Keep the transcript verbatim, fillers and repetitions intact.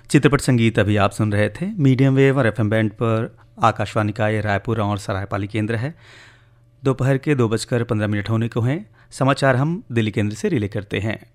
चित्रपट संगीत अभी आप सुन रहे थे मीडियम वेव और एफएम बैंड पर। आकाशवाणी का ये रायपुर और सरायपाली केंद्र है। दोपहर के दो बजकर पंद्रह मिनट होने को हैं। समाचार हम दिल्ली केंद्र से रिले करते हैं।